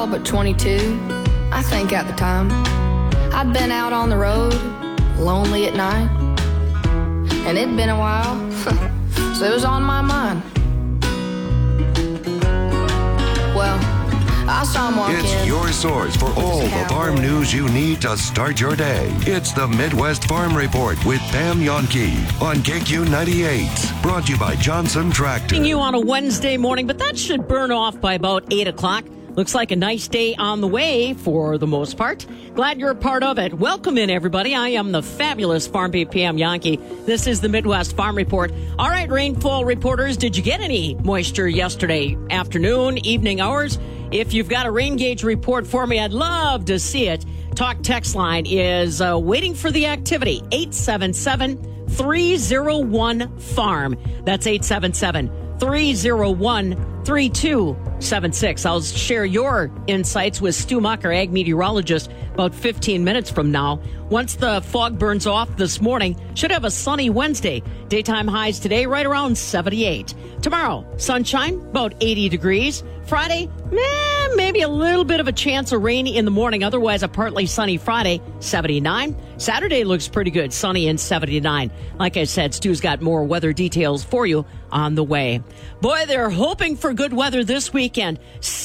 but 22, I think at the time. I'd been out on the road, lonely at night, and it'd been a while, so it was on my mind. Well, I saw him walk in. It's your source for all the farm news you need to start your day. It's the Midwest Farm Report with Pam Jahnke on KQ 98. Brought to you by Johnson Tractor. You on a Wednesday morning, but that should burn off by about 8 o'clock. Looks like a nice day on the way for the most part. Glad you're a part of it. Welcome in, everybody. I am the fabulous Farm Beat Pam Jahnke. This is the Midwest Farm Report. All right, rainfall reporters, did you get any moisture yesterday afternoon, evening hours? If you've got a rain gauge report for me, I'd love to see it. Talk text line is waiting for the activity. 877-301-FARM. That's 877-301-3276. I'll share your insights with Stu Mucker, ag meteorologist, about 15 minutes from now. Once the fog burns off this morning, should have a sunny Wednesday. Daytime highs today right around 78. Tomorrow, sunshine, about 80 degrees. Friday, maybe a little bit of a chance of rain in the morning. Otherwise, a partly sunny Friday, 79. Saturday looks pretty good, sunny and 79. Like I said, Stu's got more weather details for you on the way. Boy, they're hoping for good weather this weekend.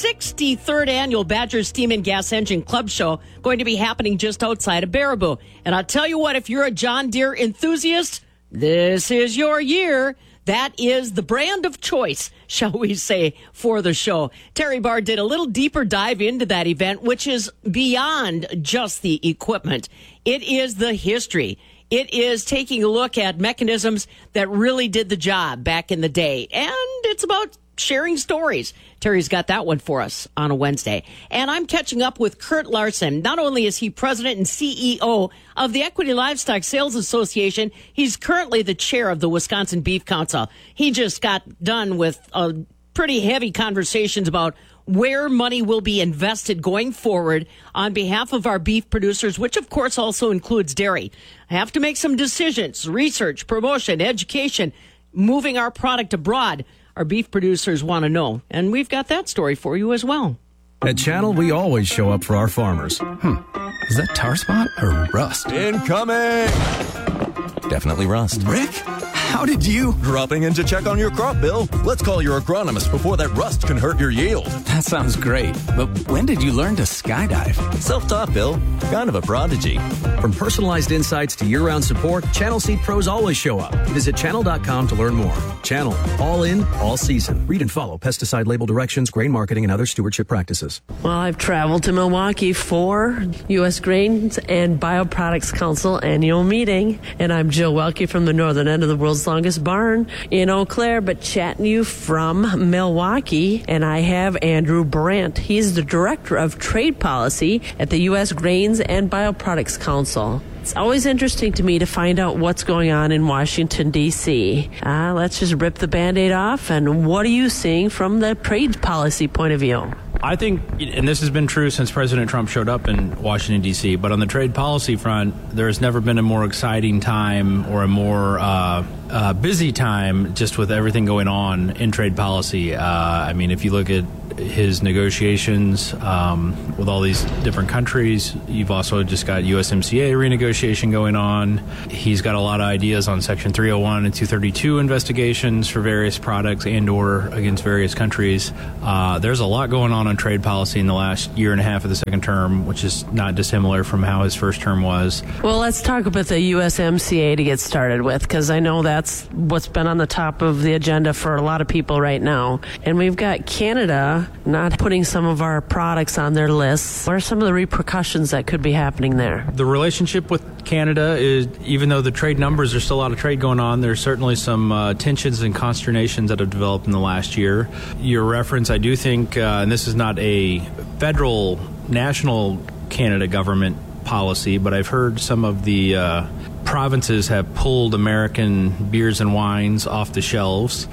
63rd annual Badger Steam and Gas Engine Club Show going to be happening just outside of Baraboo. And I'll tell you what, if you're a John Deere enthusiast, this is your year. That is the brand of choice, shall we say, for the show. Terry Barr did a little deeper dive into that event, which is beyond just the equipment. It is the history. It is taking a look at mechanisms that really did the job back in the day. And it's about sharing stories. Terry's got that one for us on a Wednesday. And I'm catching up with Kurt Larson. Not only is he president and CEO of the Equity Livestock Sales Association, he's currently the chair of the Wisconsin Beef Council. He just got done with pretty heavy conversations about where money will be invested going forward on behalf of our beef producers, which of course also includes dairy. I have to make some decisions, research, promotion, education, moving our product abroad. Our beef producers want to know, and we've got that story for you as well. At Channel, we always show up for our farmers. Is that tar spot or rust? Incoming! Definitely rust. Rick, how did you? Dropping in to check on your crop, Bill. Let's call your agronomist before that rust can hurt your yield. That sounds great, but when did you learn to skydive? Self-taught, Bill. Kind of a prodigy. From personalized insights to year-round support, Channel Seed pros always show up. Visit channel.com to learn more. Channel, all in, all season. Read and follow pesticide label directions, grain marketing, and other stewardship practices. Well, I've traveled to Milwaukee for U.S. Grains and Bioproducts Council annual meeting, and I'm Jill Welke from the northern end of the world's longest barn in Eau Claire, but chatting you from Milwaukee, and I have Andrew Brandt. He's the Director of Trade Policy at the U.S. Grains and Bioproducts Council. It's always interesting to me to find out what's going on in Washington, D.C. Let's just rip the Band-Aid off, and what are you seeing from the trade policy point of view? I think, and this has been true since President Trump showed up in Washington, D.C., but on the trade policy front, there's never been a more exciting time or a more busy time just with everything going on in trade policy. I mean, if you look at his negotiations with all these different countries, you've also just got USMCA renegotiation going on. He's got a lot of ideas on Section 301 and 232 investigations for various products and or against various countries. There's a lot going on trade policy in the last year and a half of the second term, which is not dissimilar from how his first term was. Well, let's talk about the USMCA to get started with, because I know that's what's been on the top of the agenda for a lot of people right now. And we've got Canada not putting some of our products on their lists. What are some of the repercussions that could be happening there? The relationship with Canada is, even though the trade numbers, there's still a lot of trade going on, there's certainly some tensions and consternations that have developed in the last year. Your reference, I do think, and this is not a federal, national Canada government policy, but I've heard some of the provinces have pulled American beers and wines off the shelves,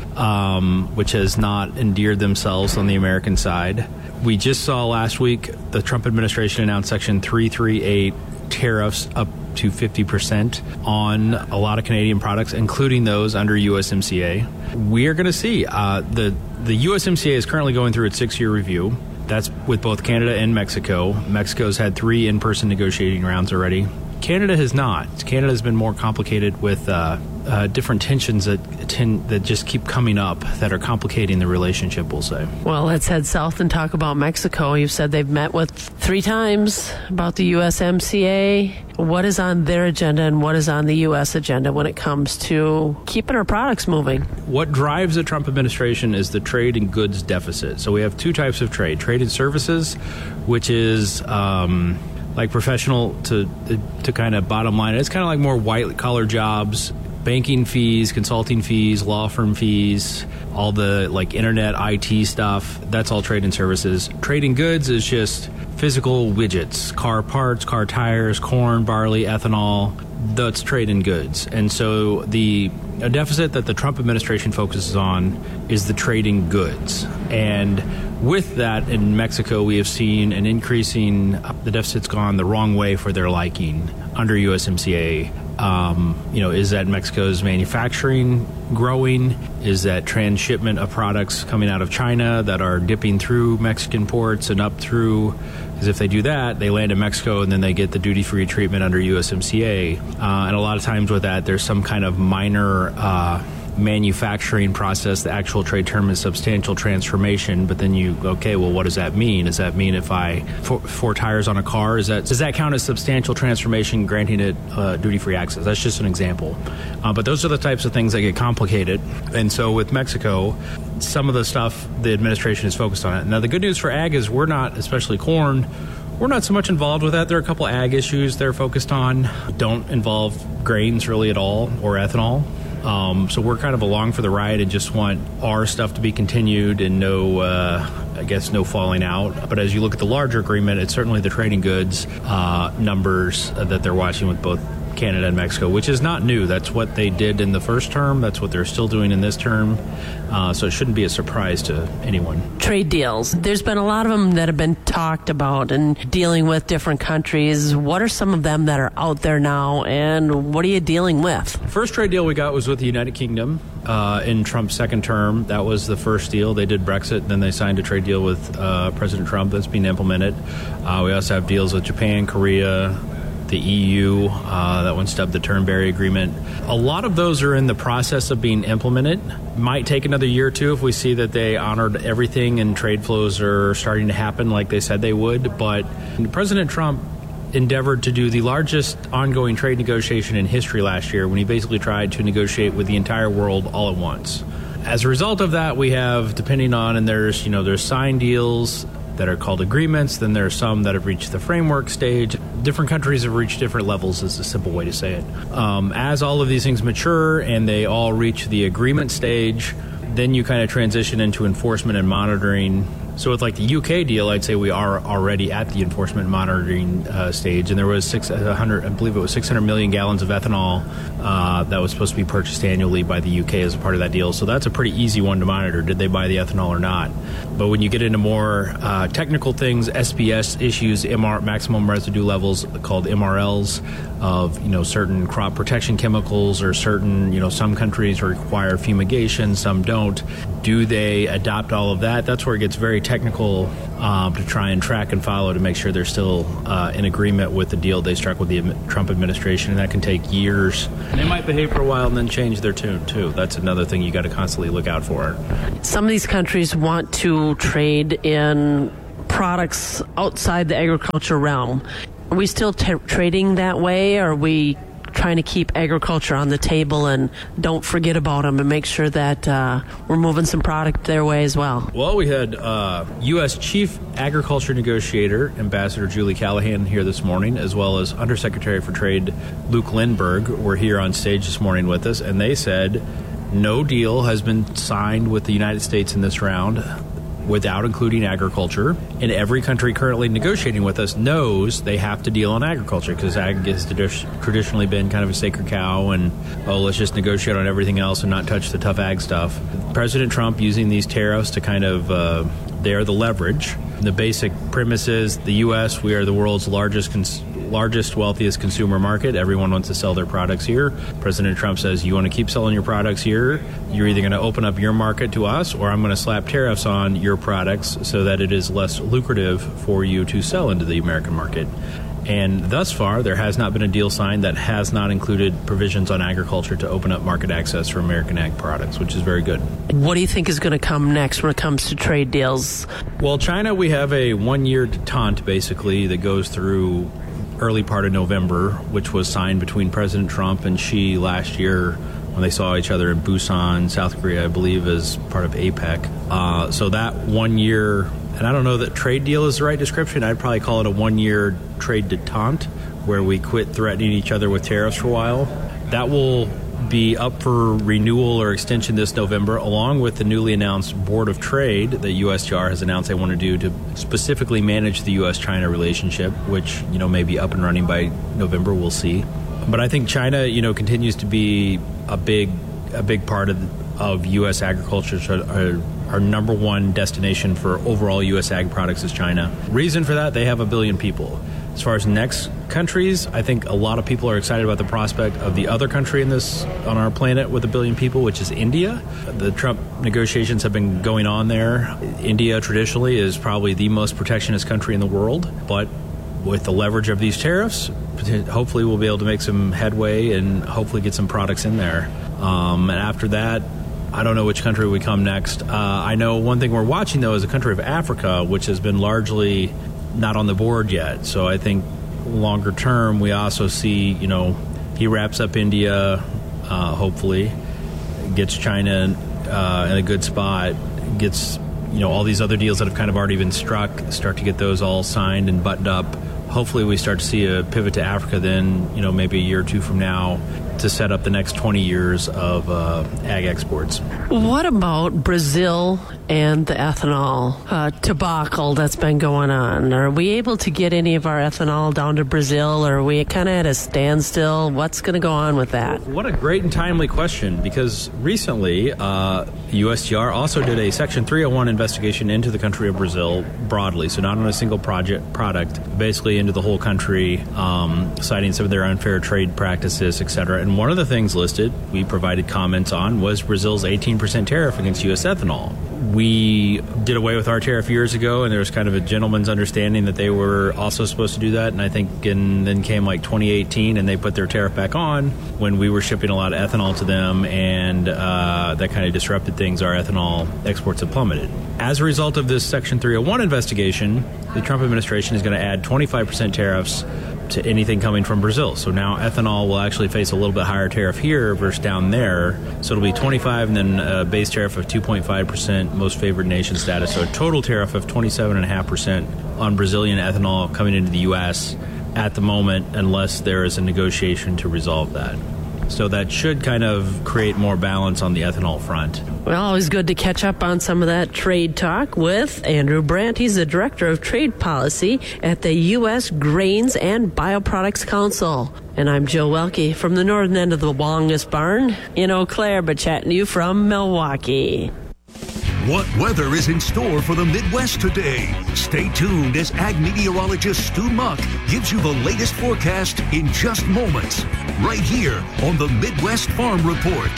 which has not endeared themselves on the American side. We just saw last week the Trump administration announced Section 338 tariffs up to 50% on a lot of Canadian products, including those under USMCA. We are going to see. The USMCA is currently going through its 6-year review. That's with both Canada and Mexico. Mexico's had 3 in-person negotiating rounds already. Canada has not. Canada has been more complicated with different tensions that just keep coming up that are complicating the relationship, we'll say. Well, let's head south and talk about Mexico. You've said they've met with 3 times about the USMCA. What is on their agenda and what is on the U.S. agenda when it comes to keeping our products moving? What drives the Trump administration is the trade and goods deficit. So we have 2 types of trade. Trade and services, which is like professional to kind of bottom line. It's kind of like more white-collar jobs, banking fees, consulting fees, law firm fees, all the like internet IT stuff. That's all trade and services. Trade and goods is just physical widgets, car parts, car tires, corn, barley, ethanol. That's trade and goods. And so a deficit that the Trump administration focuses on is the trading goods. And with that, in Mexico, we have seen an increasing, the deficit's gone the wrong way for their liking under USMCA. Is that Mexico's manufacturing growing? Is that transshipment of products coming out of China that are dipping through Mexican ports and up through? Because if they do that, they land in Mexico and then they get the duty-free treatment under USMCA. And a lot of times with that, there's some kind of minor manufacturing process. The actual trade term is substantial transformation, but then what does that mean? Does that mean if I four tires on a car, does that count as substantial transformation, granting it duty-free access? That's just an example. But those are the types of things that get complicated. And so with Mexico, some of the stuff the administration is focused on it. Now, the good news for ag is we're not, especially corn, we're not so much involved with that. There are a couple ag issues they're focused on. Don't involve grains really at all, or ethanol. So we're kind of along for the ride and just want our stuff to be continued and no falling out. But as you look at the larger agreement, it's certainly the trading goods numbers that they're watching with both Canada and Mexico, which is not new. That's what they did in the first term. That's what they're still doing in this term. So it shouldn't be a surprise to anyone. Trade deals. There's been a lot of them that have been talked about and dealing with different countries. What are some of them that are out there now, and what are you dealing with? First trade deal we got was with the United Kingdom in Trump's second term. That was the first deal. They did Brexit, then they signed a trade deal with President Trump that's being implemented. We also have deals with Japan, Korea, the EU, that one stubbed the Turnberry Agreement. A lot of those are in the process of being implemented. Might take another year or two if we see that they honored everything and trade flows are starting to happen like they said they would. But President Trump endeavored to do the largest ongoing trade negotiation in history last year when he basically tried to negotiate with the entire world all at once. As a result of that, we have, there's signed deals that are called agreements, then there are some that have reached the framework stage. Different countries have reached different levels is a simple way to say it. As all of these things mature and they all reach the agreement stage, then you kind of transition into enforcement and monitoring. So with like the UK deal, I'd say we are already at the enforcement and monitoring stage, and there was 600 million gallons of ethanol that was supposed to be purchased annually by the UK as a part of that deal. So that's a pretty easy one to monitor. Did they buy the ethanol or not? But when you get into more technical things, SPS issues, maximum residue levels called MRLs of certain crop protection chemicals, or certain some countries require fumigation, some don't. Do they adopt all of that? That's where it gets very technical to try and track and follow to make sure they're still in agreement with the deal they struck with the Trump administration, and that can take years. And they might behave for a while and then change their tune too. That's another thing you got to constantly look out for. Some of these countries want to trade in products outside the agriculture realm. Are we still trading that way, or are we trying to keep agriculture on the table and don't forget about them and make sure that we're moving some product their way as well? Well, we had U.S. Chief Agriculture Negotiator, Ambassador Julie Callahan, here this morning, as well as Undersecretary for Trade Luke Lindberg were here on stage this morning with us, and they said no deal has been signed with the United States in this round without including agriculture. And every country currently negotiating with us knows they have to deal on agriculture, because ag has traditionally been kind of a sacred cow, and let's just negotiate on everything else and not touch the tough ag stuff. President Trump using these tariffs to kind of they're the leverage. The basic premise is the U.S., we are the world's largest largest, wealthiest consumer market. Everyone wants to sell their products here. President Trump says, you want to keep selling your products here? You're either going to open up your market to us, or I'm going to slap tariffs on your products so that it is less lucrative for you to sell into the American market. And thus far, there has not been a deal signed that has not included provisions on agriculture to open up market access for American ag products, which is very good. What do you think is going to come next when it comes to trade deals? Well, China, we have a one-year detente, basically, that goes through early part of November, which was signed between President Trump and Xi last year when they saw each other in Busan, South Korea, I believe, as part of APEC. So that 1 year, and I don't know that trade deal is the right description. I'd probably call it a 1 year trade detente, where we quit threatening each other with tariffs for a while. That will be up for renewal or extension this November, along with the newly announced Board of Trade that USTR has announced they want to do to specifically manage the U.S.-China relationship, which, may be up and running by November. We'll see. But I think China, continues to be a big part of U.S. agriculture. So our number one destination for overall U.S. ag products is China. Reason for that, they have 1 billion people. As far as next countries, I think a lot of people are excited about the prospect of the other country on our planet with 1 billion people, which is India. The Trump negotiations have been going on there. India traditionally is probably the most protectionist country in the world, but with the leverage of these tariffs, hopefully we'll be able to make some headway and hopefully get some products in there. And after that, I don't know which country we come next. I know one thing we're watching, though, is a country of Africa, which has been largely not on the board yet. So I think longer term, we also see, he wraps up India, hopefully, gets China in a good spot, gets, all these other deals that have kind of already been struck, start to get those all signed and buttoned up. Hopefully we start to see a pivot to Africa then, maybe a year or two from now, to set up the next 20 years of ag exports. What about Brazil and the ethanol debacle that's been going on? Are we able to get any of our ethanol down to Brazil, or are we kind of at a standstill? What's going to go on with that? What a great and timely question, because recently USTR also did a Section 301 investigation into the country of Brazil broadly, so not on a single product, basically into the whole country, citing some of their unfair trade practices, etc. And one of the things listed, we provided comments on, was Brazil's 18% tariff against U.S. ethanol. We did away with our tariff years ago, and there was kind of a gentleman's understanding that they were also supposed to do that. And I think then came like 2018, and they put their tariff back on when we were shipping a lot of ethanol to them, and that kind of disrupted things. Our ethanol exports have plummeted. As a result of this Section 301 investigation, the Trump administration is going to add 25% tariffs to anything coming from Brazil. So now ethanol will actually face a little bit higher tariff here versus down there. So it'll be 25 and then a base tariff of 2.5% most favored nation status. So a total tariff of 27.5% on Brazilian ethanol coming into the U.S. at the moment, unless there is a negotiation to resolve that. So that should kind of create more balance on the ethanol front. Well, always good to catch up on some of that trade talk with Andrew Brandt. He's the Director of Trade Policy at the U.S. Grains and Bioproducts Council. And I'm Jill Welke from the northern end of the longest barn in Eau Claire, but chatting to you from Milwaukee. What weather is in store for the Midwest today? Stay tuned as ag meteorologist Stu Muck gives you the latest forecast in just moments, right here on the Midwest Farm Report.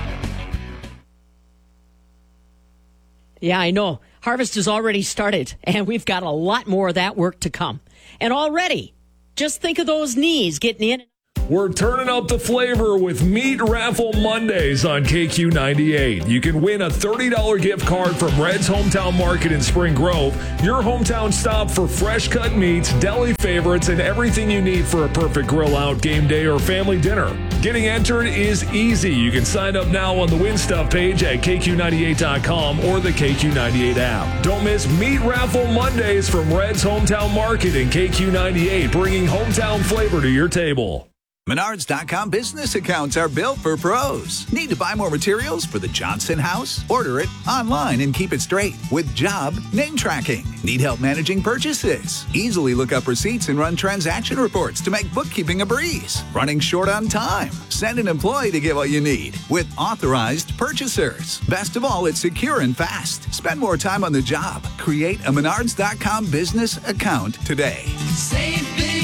Yeah, I know. Harvest has already started, and we've got a lot more of that work to come. And already, just think of those knees getting in. We're turning up the flavor with Meat Raffle Mondays on KQ98. You can win a $30 gift card from Red's Hometown Market in Spring Grove, your hometown stop for fresh cut meats, deli favorites, and everything you need for a perfect grill out, game day, or family dinner. Getting entered is easy. You can sign up now on the Win Stuff page at KQ98.com or the KQ98 app. Don't miss Meat Raffle Mondays from Red's Hometown Market in KQ98, bringing hometown flavor to your table. Menards.com business accounts are built for pros. Need to buy more materials for the Johnson house? Order it online and keep it straight with job name tracking. Need help managing purchases? Easily look up receipts and run transaction reports to make bookkeeping a breeze. Running short on time? Send an employee to get what you need with authorized purchasers. Best of all, it's secure and fast. Spend more time on the job. Create a Menards.com business account today. Save big money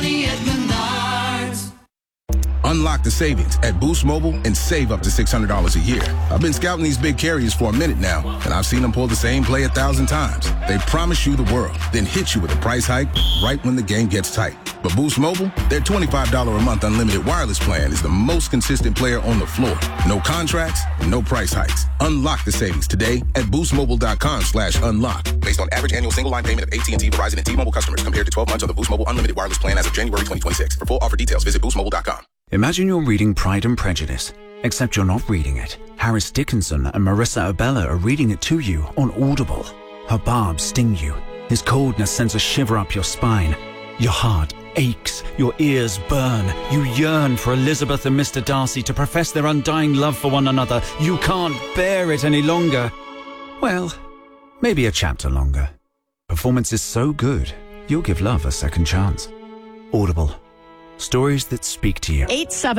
money at Menards. Unlock the savings at Boost Mobile and save up to $600 a year. I've been scouting these big carriers for a minute now, and I've seen them pull the same play 1,000 times. They promise you the world, then hit you with a price hike right when the game gets tight. But Boost Mobile, their $25 a month unlimited wireless plan is the most consistent player on the floor. No contracts, no price hikes. Unlock the savings today at boostmobile.com/unlock. Based on average annual single line payment of AT&T, Verizon, and T-Mobile customers compared to 12 months of the Boost Mobile unlimited wireless plan as of January 2026. For full offer details, visit boostmobile.com. Imagine you're reading Pride and Prejudice, except you're not reading it. Harris Dickinson and Marissa Abella are reading it to you on Audible. Her barbs sting you. His coldness sends a shiver up your spine. Your heart aches. Your ears burn. You yearn for Elizabeth and Mr. Darcy to profess their undying love for one another. You can't bear it any longer. Well, maybe a chapter longer. Performance is so good, you'll give love a second chance. Audible. Stories that speak to you.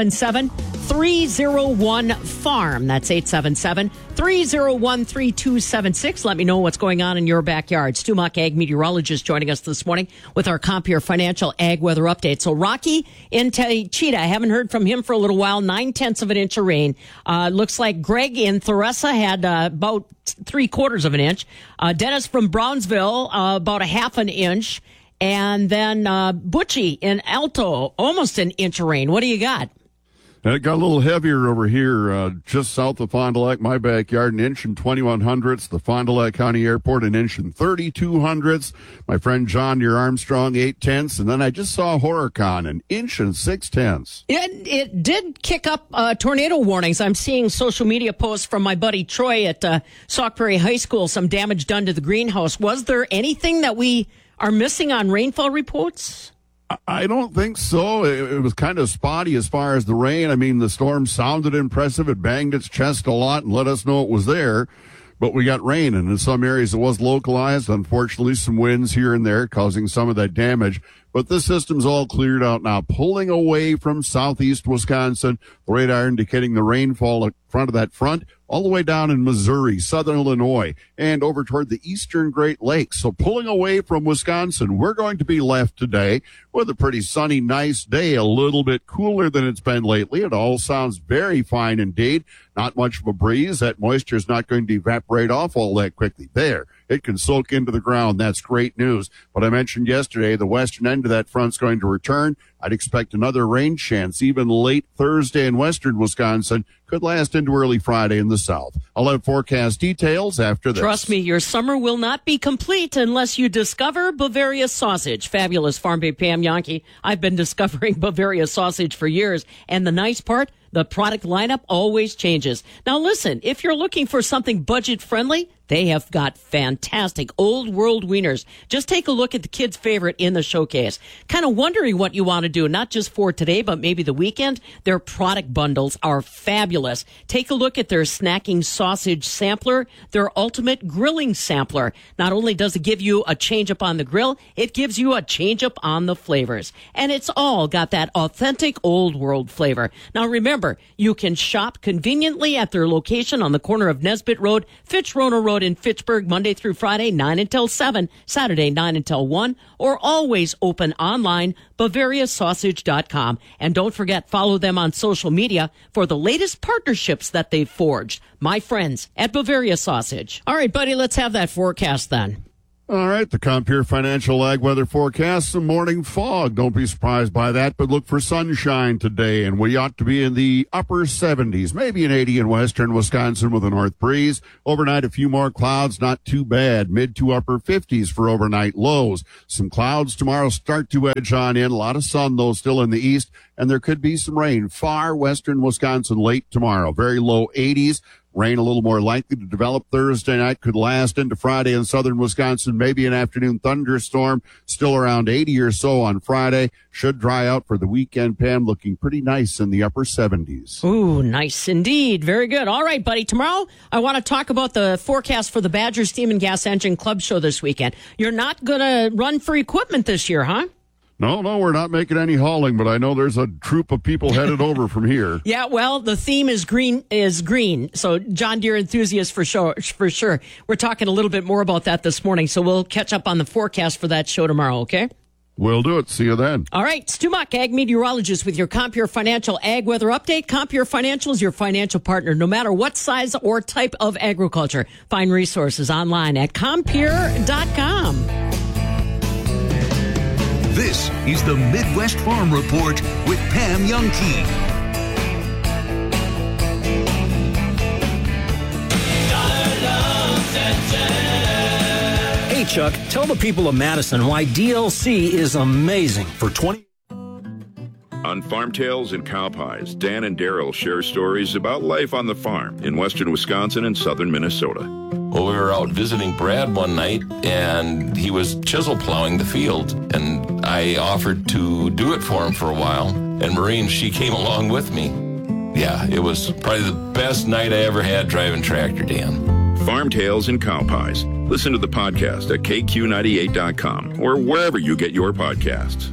877-301-FARM. That's 877-301-3276. Let me know what's going on in your backyard. Stu Muck, ag meteorologist, joining us this morning with our Compeer Financial Ag Weather Update. So Rocky in Cheetah, I haven't heard from him for a little while. 0.9 of an inch of rain. Looks like Greg in Theresa had about 3/4 of an inch. Dennis from Brownsville, about 1/2 an inch. And then Butchie in Alto, almost an inch of rain. What do you got? It got a little heavier over here, just south of Fond du Lac, my backyard, 1 inch and 21/100ths. The Fond du Lac County Airport, 1 inch and 32/100ths. My friend John near Armstrong, 8/10. And then I just saw Horicon, 1 inch and 6/10. It did kick up tornado warnings. I'm seeing social media posts from my buddy Troy at Sauk Prairie High School, some damage done to the greenhouse. Was there anything that we are missing on rainfall reports? I don't think so. It was kind of spotty as far as the rain. I mean, the storm sounded impressive. It banged its chest a lot and let us know it was there. But we got rain, and in some areas it was localized. Unfortunately, some winds here and there causing some of that damage. But this system's all cleared out now, pulling away from southeast Wisconsin. The radar indicating the rainfall in front of that front, all the way down in Missouri, southern Illinois, and over toward the eastern Great Lakes. So pulling away from Wisconsin, we're going to be left today with a pretty sunny, nice day, a little bit cooler than it's been lately. It all sounds very fine indeed. Not much of a breeze. That moisture is not going to evaporate off all that quickly. There, it can soak into the ground. That's great news. But I mentioned yesterday, the western end of that front's going to return. I'd expect another rain chance even late Thursday in western Wisconsin. Could last into early Friday in the south. I'll have forecast details after this. Trust me, your summer will not be complete unless you discover Bavaria sausage. Fabulous Farm Bay Pam Yankee. I've been discovering Bavaria sausage for years. And the nice part, the product lineup always changes. Now listen, if you're looking for something budget friendly, they have got fantastic old world wieners. Just take a look at the kids' favorite in the showcase. Kind of wondering what you want to do, not just for today, but maybe the weekend. Their product bundles are fabulous. Take a look at their snacking sausage sampler, their ultimate grilling sampler. Not only does it give you a change up on the grill, it gives you a change up on the flavors. And it's all got that authentic old world flavor. Now remember, you can shop conveniently at their location on the corner of Nesbitt Road, Fitch-Rona Road in Fitchburg, Monday through Friday, 9 until 7, Saturday, 9 until 1, or always open online, BavariaSausage.com. And don't forget, follow them on social media for the latest partnerships that they've forged. My friends at Bavaria Sausage. All right, buddy, let's have that forecast then. All right, the Compeer Financial Ag Weather Forecast, some morning fog. Don't be surprised by that, but look for sunshine today, and we ought to be in the upper 70s, maybe an 80 in western Wisconsin with a north breeze. Overnight, a few more clouds, not too bad. Mid to upper 50s for overnight lows. Some clouds tomorrow start to edge on in. A lot of sun, though, still in the east, and there could be some rain. Far western Wisconsin late tomorrow. Very low 80s. Rain a little more likely to develop Thursday night, could last into Friday in southern Wisconsin, maybe an afternoon thunderstorm, still around 80 or so on Friday. Should dry out for the weekend, Pam, looking pretty nice in the upper 70s. Ooh, nice indeed. Very good. All right, buddy. Tomorrow, I want to talk about the forecast for the Badger Steam and Gas Engine Club Show this weekend. You're not going to run for equipment this year, huh? No, we're not making any hauling, but I know there's a troop of people headed over from here. Yeah, well, the theme is green. So John Deere enthusiasts for sure. We're talking a little bit more about that this morning, so we'll catch up on the forecast for that show tomorrow, okay? We'll do it. See you then. All right. Stu Muck, ag meteorologist with your Compure Financial Ag Weather Update. Compure Financial is your financial partner, no matter what size or type of agriculture. Find resources online at Compure.com. This is the Midwest Farm Report with Pam Youngkey. Hey, Chuck, tell the people of Madison why DLC is amazing. For 20 On Farm Tales and Cow Pies, Dan and Daryl share stories about life on the farm in western Wisconsin and southern Minnesota. Well, we were out visiting Brad one night, and he was chisel plowing the field, and I offered to do it for him for a while, and Maureen, she came along with me. Yeah, it was probably the best night I ever had driving tractor, Dan. Farm Tales and Cow Pies. Listen to the podcast at KQ98.com or wherever you get your podcasts.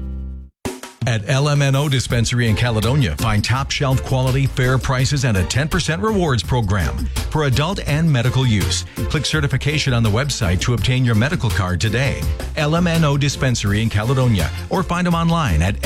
At LMNO Dispensary in Caledonia, find top shelf quality, fair prices, and a 10% rewards program for adult and medical use. Click certification on the website to obtain your medical card today. LMNO Dispensary in Caledonia, or find them online at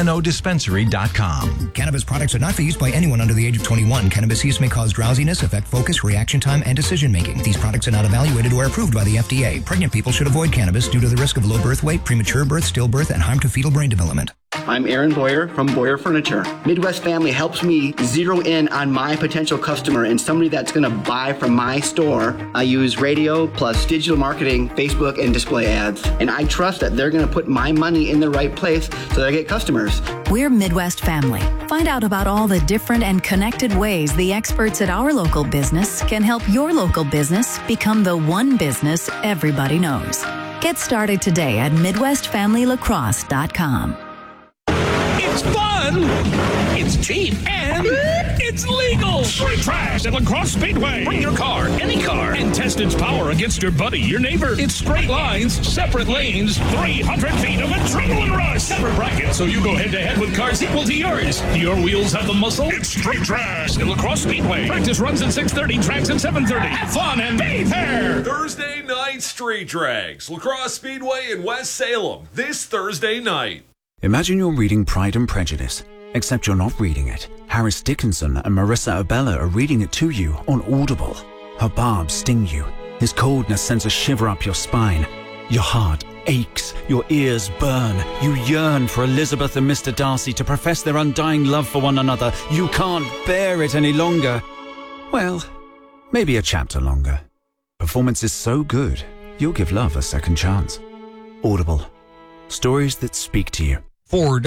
lmnodispensary.com. Cannabis products are not for use by anyone under the age of 21. Cannabis use may cause drowsiness, affect focus, reaction time, and decision making. These products are not evaluated or approved by the FDA. Pregnant people should avoid cannabis due to the risk of low birth weight, premature birth, stillbirth, and harm to fetal brain development. I'm Aaron Boyer from Boyer Furniture. Midwest Family helps me zero in on my potential customer and somebody that's going to buy from my store. I use radio plus digital marketing, Facebook, and display ads. And I trust that they're going to put my money in the right place so that I get customers. We're Midwest Family. Find out about all the different and connected ways the experts at our local business can help your local business become the one business everybody knows. Get started today at MidwestFamilyLacrosse.com. It's fun, it's cheap, and it's legal. Straight trash at Lacrosse Speedway. Bring your car, any car, and test its power against your buddy, your neighbor. It's straight lines, separate lanes, 300 feet of adrenaline rush. Separate brackets, so you go head-to-head with cars equal to yours. Do your wheels have the muscle? It's straight trash at Lacrosse Speedway. Practice runs at 6:30, tracks at 7:30. Have fun and be fair. Thursday night street drags. Lacrosse Speedway in West Salem this Thursday night. Imagine you're reading Pride and Prejudice, except you're not reading it. Harris Dickinson and Marissa Abella are reading it to you on Audible. Her barbs sting you. His coldness sends a shiver up your spine. Your heart aches. Your ears burn. You yearn for Elizabeth and Mr. Darcy to profess their undying love for one another. You can't bear it any longer. Well, maybe a chapter longer. Performance is so good, you'll give love a second chance. Audible. Stories that speak to you. For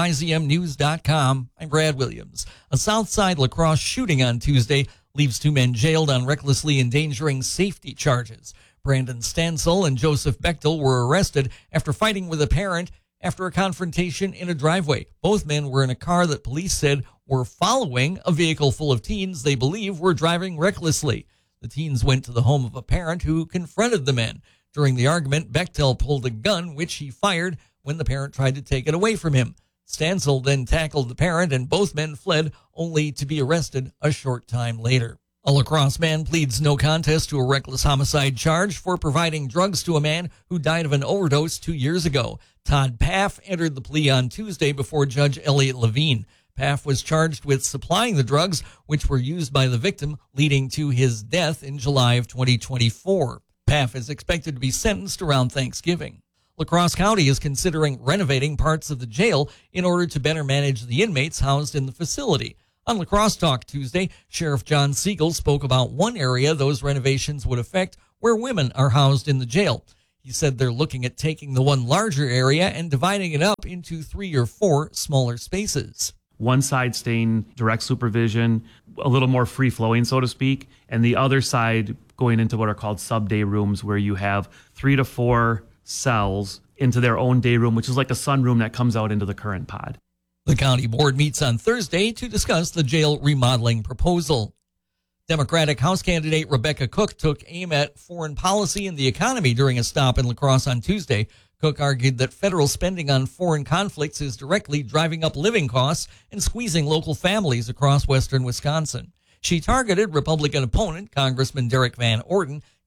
WIZMnews.com, I'm Brad Williams. A Southside lacrosse shooting on Tuesday leaves 2 men jailed on recklessly endangering safety charges. Brandon Stansel and Joseph Bechtel were arrested after fighting with a parent after a confrontation in a driveway. Both men were in a car that police said were following a vehicle full of teens they believe were driving recklessly. The teens went to the home of a parent who confronted the men. During the argument, Bechtel pulled a gun, which he fired when the parent tried to take it away from him. Stansel then tackled the parent, and both men fled, only to be arrested a short time later. A lacrosse man pleads no contest to a reckless homicide charge for providing drugs to a man who died of an overdose 2 years ago. Todd Paff entered the plea on Tuesday before Judge Elliot Levine. Paff was charged with supplying the drugs, which were used by the victim, leading to his death in July of 2024. Paff is expected to be sentenced around Thanksgiving. La Crosse County is considering renovating parts of the jail in order to better manage the inmates housed in the facility. On La Crosse Talk Tuesday, Sheriff John Siegel spoke about one area those renovations would affect, where women are housed in the jail. He said they're looking at taking the one larger area and dividing it up into 3 or 4 smaller spaces. One side staying direct supervision, a little more free-flowing, so to speak, and the other side going into what are called sub-day rooms, where you have 3 to 4 cells into their own day room, which is like a sunroom that comes out into the current pod. The county board meets on Thursday to discuss the jail remodeling proposal. Democratic House candidate Rebecca Cook took aim at foreign policy and the economy during a stop in La Crosse on Tuesday. Cook argued that federal spending on foreign conflicts is directly driving up living costs and squeezing local families across western Wisconsin. She targeted Republican opponent Congressman Derek Van Orden,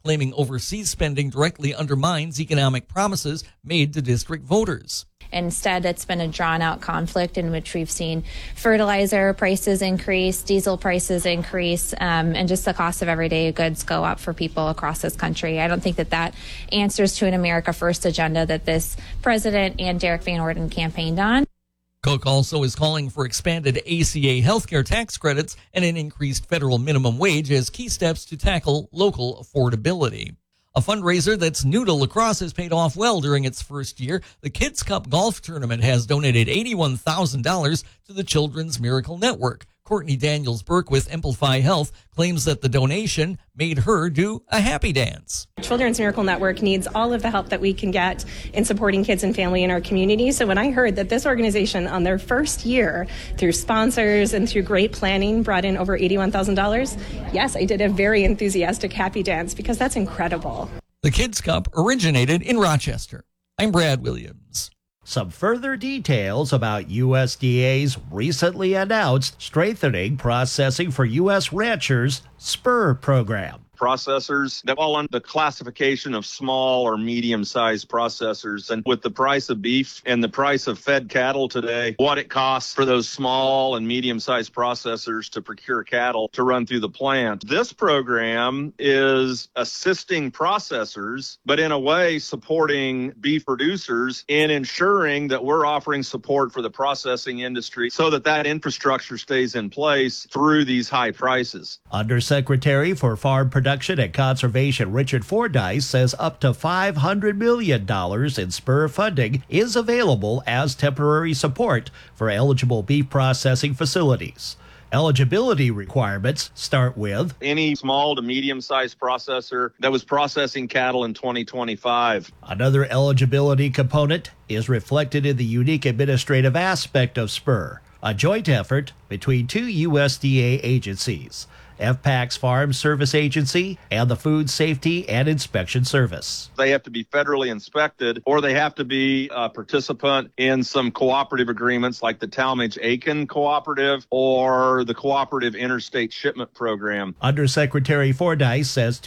claiming overseas spending directly undermines economic promises made to district voters. Instead, it's been a drawn-out conflict in which we've seen fertilizer prices increase, diesel prices increase, and just the cost of everyday goods go up for people across this country. I don't think that answers to an America First agenda that this president and Derek Van Orden campaigned on. Cook also is calling for expanded ACA healthcare tax credits and an increased federal minimum wage as key steps to tackle local affordability. A fundraiser that's new to lacrosse has paid off well during its first year. The Kids Cup Golf Tournament has donated $81,000 to the Children's Miracle Network. Courtney Daniels-Burke with Amplify Health claims that the donation made her do a happy dance. Children's Miracle Network needs all of the help that we can get in supporting kids and family in our community. So when I heard that this organization on their first year, through sponsors and through great planning, brought in over $81,000, yes, I did a very enthusiastic happy dance because that's incredible. The Kids Cup originated in Rochester. I'm Brad Williams. Some further details about USDA's recently announced Strengthening Processing for U.S. Ranchers SPUR program. Processors that fall under the classification of small or medium-sized processors. And with the price of beef and the price of fed cattle today, what it costs for those small and medium-sized processors to procure cattle to run through the plant. This program is assisting processors, but in a way supporting beef producers in ensuring that we're offering support for the processing industry so that infrastructure stays in place through these high prices. Undersecretary for Farm Production and Conservation Richard Fordyce says up to $500 million in SPUR funding is available as temporary support for eligible beef processing facilities. Eligibility requirements start with any small to medium-sized processor that was processing cattle in 2025. Another eligibility component is reflected in the unique administrative aspect of SPUR, a joint effort between two USDA agencies, FPAC's Farm Service Agency and the Food Safety and Inspection Service. They have to be federally inspected, or they have to be a participant in some cooperative agreements like the Talmadge-Aiken Cooperative or the Cooperative Interstate Shipment Program. Undersecretary Fordyce says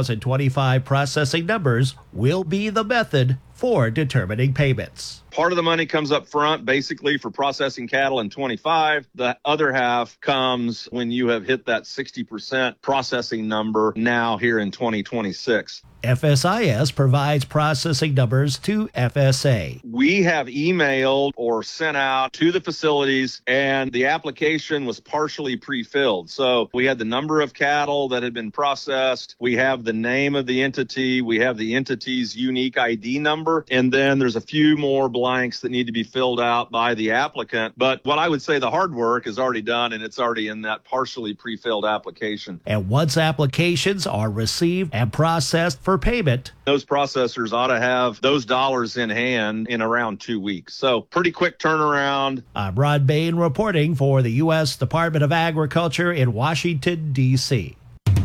2025 processing numbers will be the method for determining payments. Part of the money comes up front, basically for processing cattle in 25. The other half comes when you have hit that 60% processing number now here in 2026. FSIS provides processing numbers to FSA. We have emailed or sent out to the facilities, and the application was partially pre-filled. So we had the number of cattle that had been processed. We have the name of the entity. We have the entity's unique ID number. And then there's a few more blanks that need to be filled out by the applicant. But what I would say the hard work is already done, and it's already in that partially pre-filled application. And once applications are received and processed for payment, those processors ought to have those dollars in hand in around 2 weeks. So pretty quick turnaround. I'm Rod Bain reporting for the U.S. Department of Agriculture in Washington, D.C.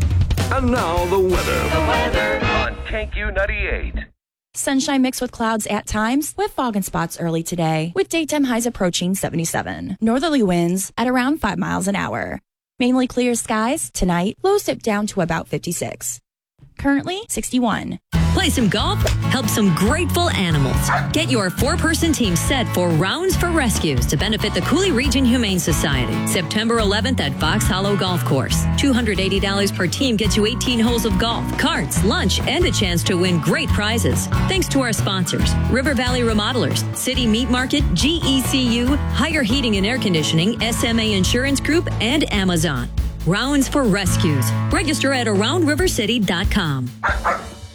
And now the weather. The weather on KQ98. Sunshine mixed with clouds at times, with fog and spots early today, with daytime highs approaching 77. Northerly winds at around 5 miles an hour. Mainly clear skies tonight, lows dip down to about 56. Currently 61. Play some golf, help some grateful animals. Get your 4-person team set for Rounds for Rescues to benefit the Cooley Region Humane Society. September 11th at Fox Hollow Golf Course. $280 per team gets you 18 holes of golf, carts, lunch, and a chance to win great prizes. Thanks to our sponsors, River Valley Remodelers, City Meat Market, GECU, Higher Heating and Air Conditioning, SMA Insurance Group, and Amazon. Rounds for Rescues. Register at AroundRiverCity.com.